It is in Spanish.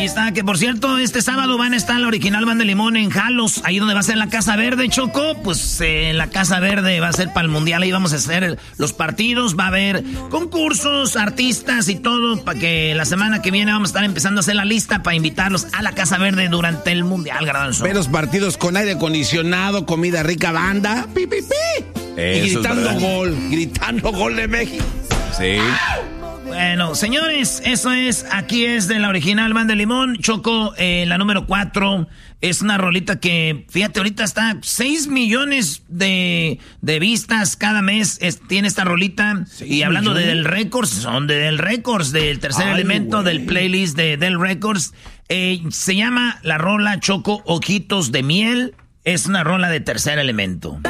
Ahí está, que por cierto, este sábado van a estar la original Banda de Limón en Jalos, ahí donde va a ser la Casa Verde, Choco. Pues la Casa Verde va a ser para el Mundial, ahí vamos a hacer los partidos, va a haber concursos, artistas y todo, para que la semana que viene vamos a estar empezando a hacer la lista para invitarlos a la Casa Verde durante el Mundial, Garbanzo. Ver los partidos con aire acondicionado, comida rica, banda, pi, pi, pi. Y gritando gol de México. Sí. Bueno, señores, eso es, aquí es de la original Banda de Limón. Choco, la número 4, es una rolita que, fíjate, ahorita está 6 millones de vistas cada mes, tiene esta rolita. Y hablando de Del Records, son de Del Records, del tercer elemento del playlist de Del Records. Se llama la rola, Choco, Ojitos de Miel, es una rola de Tercer Elemento.